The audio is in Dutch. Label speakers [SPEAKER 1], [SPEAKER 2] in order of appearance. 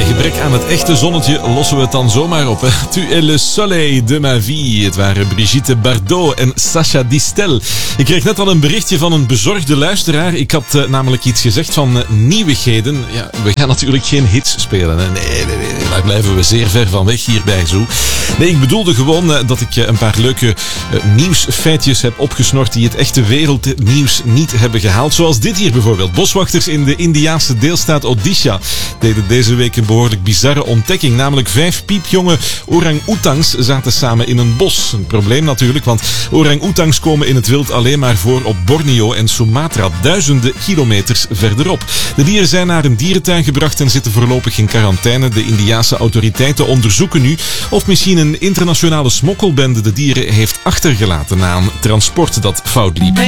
[SPEAKER 1] Gebrek aan het echte zonnetje lossen we het dan zomaar op. Hè? Tu es le soleil de ma vie. Het waren Brigitte Bardot en Sacha Distel. Ik kreeg net al een berichtje van een bezorgde luisteraar. Ik had namelijk iets gezegd van nieuwigheden. Ja, we gaan natuurlijk geen hits spelen. Hè? Nee, daar blijven we zeer ver van weg hier bij Zoo. Nee, ik bedoelde gewoon dat ik een paar leuke nieuwsfeitjes heb opgesnort die het echte wereldnieuws niet hebben gehaald. Zoals dit hier bijvoorbeeld. Boswachters in de Indiaanse deelstaat Odisha deden deze week een behoorlijk bizarre ontdekking. Namelijk 5 piepjonge orang-oetangs zaten samen in een bos. Een probleem natuurlijk, want orang-oetangs komen in het wild alleen maar voor op Borneo en Sumatra, duizenden kilometers verderop. De dieren zijn naar een dierentuin gebracht en zitten voorlopig in quarantaine. De Indiase autoriteiten onderzoeken nu of misschien een internationale smokkelbende de dieren heeft achtergelaten na een transport dat fout liep.